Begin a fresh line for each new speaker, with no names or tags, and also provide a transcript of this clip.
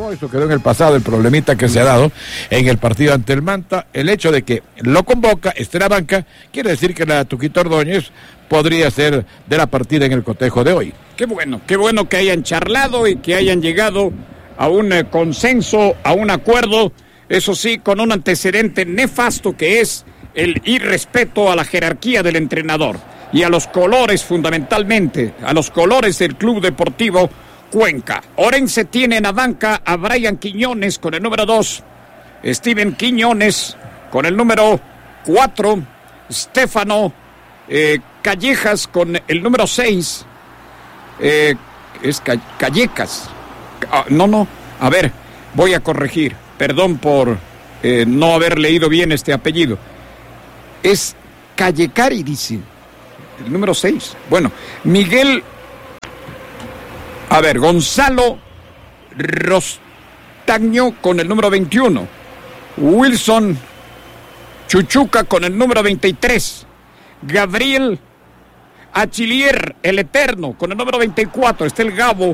pasó, eso quedó en el pasado, el problemita que se ha dado en el partido ante el Manta. El hecho de que lo convoca, esté en la banca, quiere decir que la Tuquito Ordóñez podría ser de la partida en el cotejo de hoy.
Qué bueno que hayan charlado y que hayan llegado a un consenso, a un acuerdo, eso sí, con un antecedente nefasto que es el irrespeto a la jerarquía del entrenador y a los colores fundamentalmente, a los colores del Club Deportivo Cuenca. Orense tiene en la banca a Brian Quiñones con el número 2, Steven Quiñones con el número 4, Stefano Callejas con el número 6, es Callecas. A ver, voy a corregir, perdón por no haber leído bien este apellido. Es Callecari, dice, el número 6. Bueno, Gonzalo Rostaño con el número 21. Wilson Chuchuca con el número 23. Gabriel Achillier, el Eterno, con el número 24. Está el Gabo